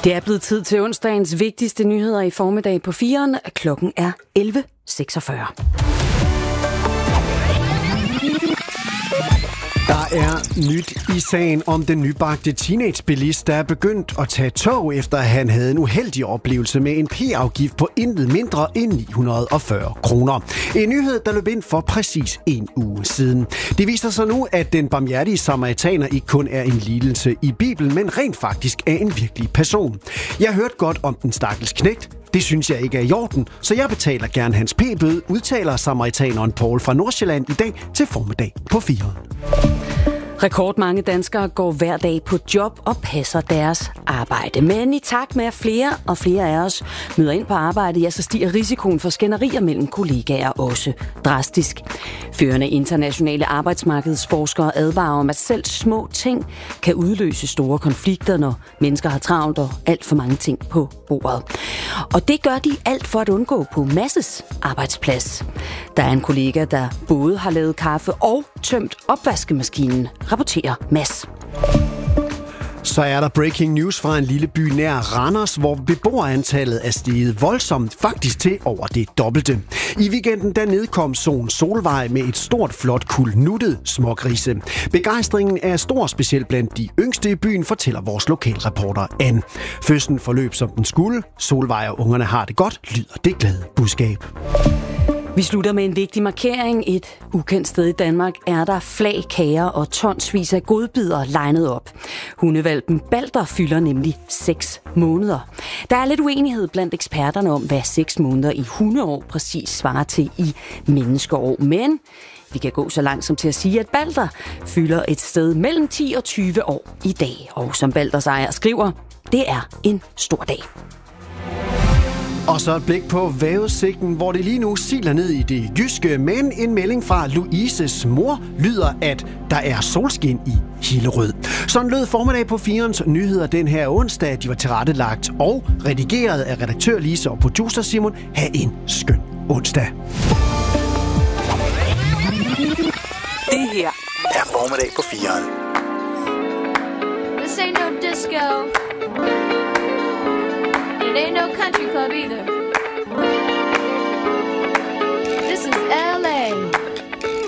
Det er blevet tid til onsdagens vigtigste nyheder i formiddag på 4'eren. Klokken er 11.46. Der er nyt i sagen om den nybagte teenagebilist, der er begyndt at tage tog, efter at han havde en uheldig oplevelse med en p-afgift på intet mindre end 940 kroner. En nyhed, der løb ind for præcis en uge siden. Det viser sig nu, at den barmhjertige samaritaner ikke kun er en lidelse i Bibelen, men rent faktisk er en virkelig person. Jeg hørte godt om den stakkels knægt. Det synes jeg ikke er i orden, så jeg betaler gerne hans p-bøde, udtaler samaritaneren Paul fra Nordsjælland i dag til formiddag på 4'eren. Rekordmange danskere går hver dag på job og passer deres arbejde. Men i takt med, at flere og flere af os møder ind på arbejde, ja, så stiger risikoen for skænderier mellem kollegaer også drastisk. Førende internationale arbejdsmarkedsforskere advarer om, at selv små ting kan udløse store konflikter, når mennesker har travlt og alt for mange ting på bordet. Og det gør de alt for at undgå på Masses arbejdsplads. Der er en kollega, der både har lavet kaffe og tømt opvaskemaskinen, rapporterer Mads. Så er der breaking news fra en lille by nær Randers, hvor beboerantallet er steget voldsomt, faktisk til over det dobbelte. I weekenden der nedkom Sohn Solvej med et stort, flot kuld nuttet smågrise. Begejstringen er stor, specielt blandt de yngste i byen, fortæller vores lokalreporter Ann. Fødslen forløb som den skulle. Solvej og ungerne har det godt, lyder det glade budskab. Vi slutter med en vigtig markering. Et ukendt sted i Danmark er der flag, kager og tonsvis af godbidder legnet op. Hundehvalpen Balder fylder nemlig 6 måneder. Der er lidt uenighed blandt eksperterne om, hvad 6 måneder i hundeår præcis svarer til i menneskeår. Men vi kan gå så langt som til at sige, at Balder fylder et sted mellem 10 og 20 år i dag. Og som Balders ejer skriver, det er en stor dag. Og så et blik på vejrudsigten, hvor det lige nu siler ned i det jyske, men en melding fra Louises mor lyder, at der er solskin i Hillerød. Sådan lød formiddag på 4'erens nyheder den her onsdag. De var tilrettelagt og redigeret af redaktør Lise og producer Simon. Ha' en skøn onsdag. Det her er formiddag på 4'eren. This ain't no disco. It ain't no country club either. This is